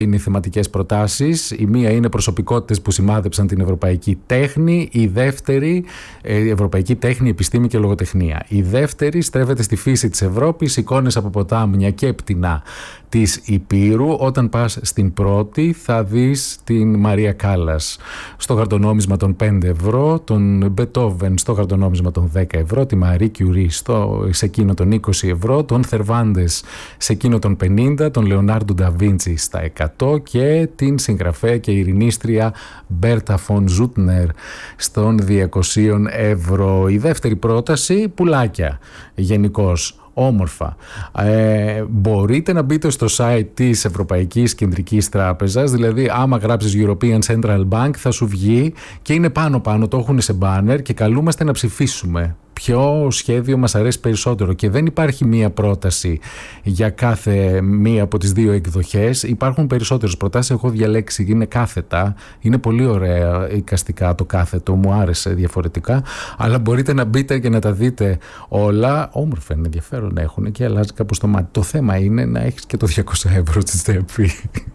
είναι οι θεματικές προτάσεις. Η μία είναι προσωπικότητες που σημάδεψαν την ευρωπαϊκή τέχνη. Η δεύτερη, ευρωπαϊκή τέχνη, επιστήμη και λογοτεχνία. Η δεύτερη στρέφεται στη φύση της Ευρώπης, εικόνες από ποτάμια και πτηνά της Υπήρου. Όταν πας στην πρώτη θα δεις την Μαρία Κάλλας στο χαρτονόμισμα των 5 ευρώ, τον Μπετόβεν στο χαρτονόμισμα των 10 ευρώ, τη Μαρί Κιουρί σε εκείνο των 20 ευρώ, τον Θερβάντες σε εκείνο των 50, τον Λεωνάρντο Νταβίντσι στα 100 και την συγγραφέα και ειρηνίστρια Μπέρτα Φον Ζούτνερ στον 200 ευρώ. Η δεύτερη πρόταση, πουλάκια γενικώς. Όμορφα. Μπορείτε να μπείτε στο site της Ευρωπαϊκής Κεντρικής Τράπεζας, δηλαδή άμα γράψεις European Central Bank θα σου βγει και είναι πάνω, το έχουν σε banner και καλούμαστε να ψηφίσουμε ποιο σχέδιο μας αρέσει περισσότερο, και δεν υπάρχει μία πρόταση για κάθε μία από τις δύο εκδοχές. Υπάρχουν περισσότερες προτάσεις, έχω διαλέξει, είναι κάθετα, είναι πολύ ωραία εικαστικά το κάθετο, μου άρεσε διαφορετικά, αλλά μπορείτε να μπείτε και να τα δείτε όλα. Όμορφα είναι, ενδιαφέρον έχουν και αλλάζει κάπως το μάτι. Το θέμα είναι να έχεις και το 200 ευρώ στη τσέπη.